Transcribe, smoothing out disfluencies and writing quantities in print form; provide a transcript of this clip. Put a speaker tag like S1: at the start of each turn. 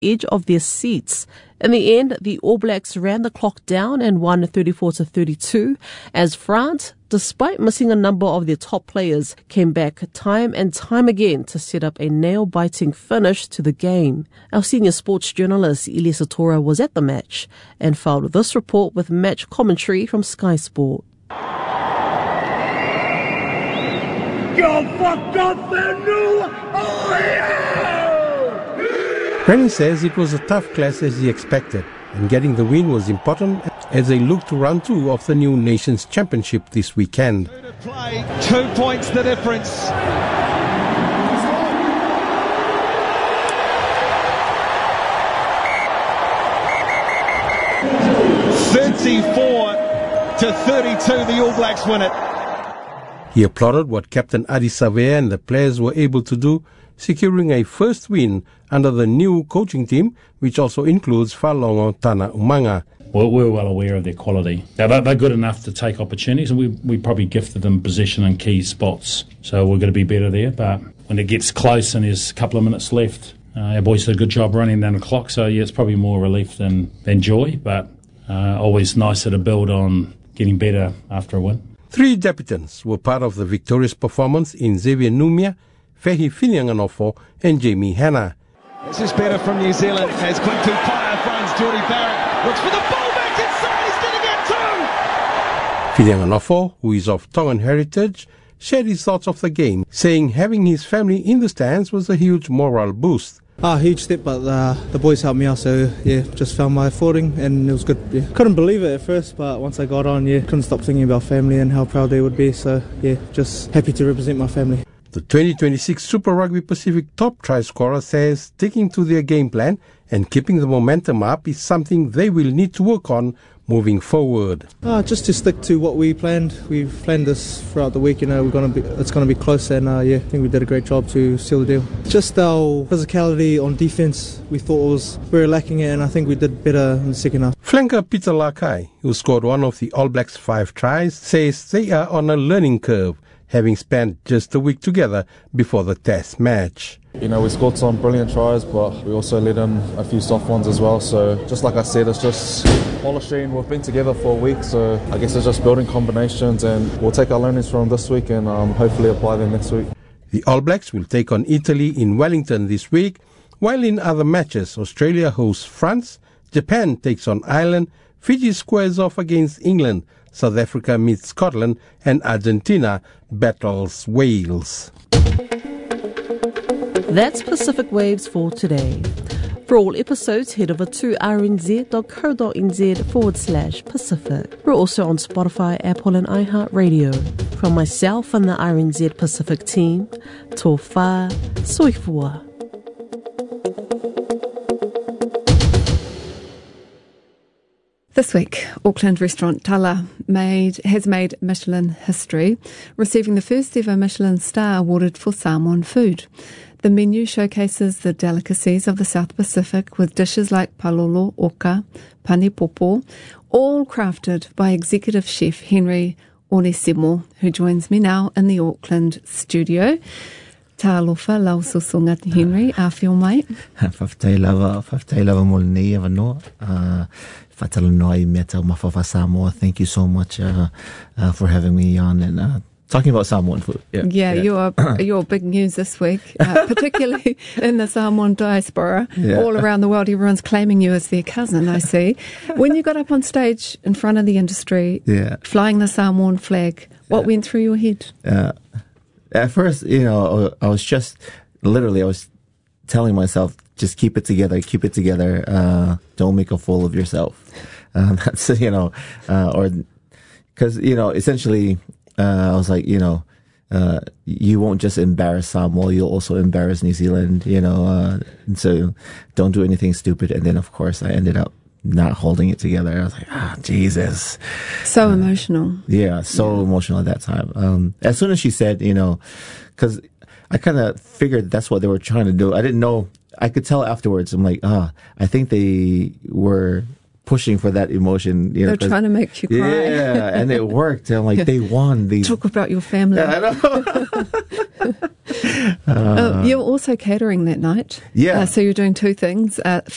S1: edge of their seats. In the end, the All Blacks ran the clock down and won 34-32, as France, despite missing a number of their top players, came back time and time again to set up a nail-biting finish to the game. Our senior sports journalist, Elisa Tora, was at the match and filed this report with match commentary from Sky Sport.
S2: You're fucked up and new! Oh, yeah!
S3: Granny says it was a tough clash as he expected, and getting the win was important as they look to round 2 of the new Nations Championship this weekend.
S4: 2 points the difference. 34-32, the All Blacks win it.
S3: He applauded what Captain Adi Savea and the players were able to do, securing a first win under the new coaching team, which also includes Falongo Tana Umanga.
S5: Well, we're well aware of their quality. They're good enough to take opportunities, and we probably gifted them possession in key spots. So we're going to be better there. But when it gets close and there's a couple of minutes left, our boys did a good job running down the clock. So, yeah, it's probably more relief than joy, but always nicer to build on getting better after a win.
S3: 3 debutants were part of the victorious performance in Xavier Numia, Fehi Finianganofo and Jamie Hanna.
S4: This is better from New Zealand as quick to fire finds Jordy Barrett. Looks for the ball back inside. He's going to get 2.
S3: Finianganofo, who is of Tongan heritage, shared his thoughts of the game, saying having his family in the stands was a huge moral boost.
S6: Huge step, but the boys helped me out, so yeah, just found my footing and it was good. Yeah. Couldn't believe it at first, but once I got on, couldn't stop thinking about family and how proud they would be, so yeah, just happy to represent my family.
S3: The 2026 Super Rugby Pacific top try scorer says sticking to their game plan and keeping the momentum up is something they will need to work on moving forward.
S6: Just to stick to what we planned. We've planned this throughout the week. It's going to be close, and I think we did a great job to seal the deal. Just our physicality on defence, we thought we were lacking it, and I think we did better in the second half.
S3: Flanker Peter Lakai, who scored one of the All Blacks' 5 tries, says they are on a learning curve, having spent just a week together before the test match.
S7: We scored some brilliant tries, but we also let in a few soft ones as well. So just like I said, it's just polishing. We've been together for a week, so I guess it's just building combinations, and we'll take our learnings from this week and hopefully apply them next week.
S3: The All Blacks will take on Italy in Wellington this week, while in other matches, Australia hosts France, Japan takes on Ireland, Fiji squares off against England, South Africa meets Scotland, and Argentina battles Wales.
S1: That's Pacific Waves for today. For all episodes, head over to rnz.co.nz/Pacific. We're also on Spotify, Apple and iHeartRadio. From myself and the RNZ Pacific team, tō whā, soifua.
S8: This week, Auckland restaurant Tala has made Michelin history, receiving the first ever Michelin star awarded for Samoan food. The menu showcases the delicacies of the South Pacific with dishes like palolo, oka, pane popo, all crafted by executive chef Henry Onesimo, who joins me now in the Auckland studio. Tā alofa lau susunga Henry, a whio mai?
S9: Whawhtai lava mōle nei awa noa. Whatala noa I mea tau mawhawha Samoa. Thank you so much for having me on and talking about Samoan food.
S8: Yeah. You're big news this week, particularly in the Samoan diaspora. All around the world, everyone's claiming you as their cousin, I see. When you got up on stage in front of the industry, flying the Samoan flag, what went through your head?
S9: At first, I was just, literally, I was telling myself, just keep it together, don't make a fool of yourself. That's, or, because, essentially, I was like, you won't just embarrass Samoa, you'll also embarrass New Zealand, and so don't do anything stupid. And then, of course, I ended up not holding it together. I was like, Jesus.
S8: So emotional.
S9: Yeah, so emotional at that time. As soon as she said, because I kind of figured that's what they were trying to do. I didn't know. I could tell afterwards. I'm like, I think they were pushing for that emotion.
S8: They're trying to make you cry.
S9: Yeah, and it worked. I'm like, they won.
S8: Talk about your family.
S9: Yeah, I know.
S8: You're also catering that night.
S9: Yeah.
S8: So you're doing two things.